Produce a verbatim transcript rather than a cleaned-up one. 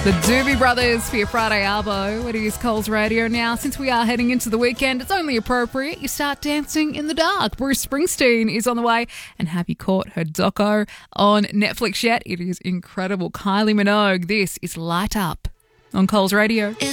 The Doobie Brothers for your Friday Arvo. It is Coles Radio now. Since we are heading into the weekend, it's only appropriate you start dancing in the dark. Bruce Springsteen is on the way. And have you caught her doco on Netflix yet? It is incredible. Kylie Minogue, this is Light Up on Coles Radio. If